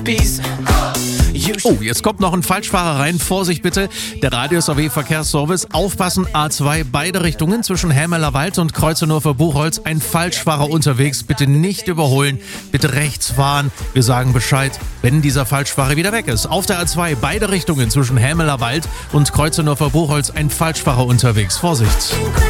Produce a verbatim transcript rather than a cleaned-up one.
Oh, jetzt kommt noch ein Falschfahrer rein. Vorsicht bitte. Der Radius A W Verkehrsservice. Aufpassen, A zwei, beide Richtungen zwischen Helmeler Wald und Kreuzenurfer Buchholz. Ein Falschfahrer unterwegs. Bitte nicht überholen. Bitte rechts fahren. Wir sagen Bescheid, wenn dieser Falschfahrer wieder weg ist. Auf der A zwei, beide Richtungen zwischen Helmeler Wald und Kreuzenurfer Buchholz. Ein Falschfahrer unterwegs. Vorsicht.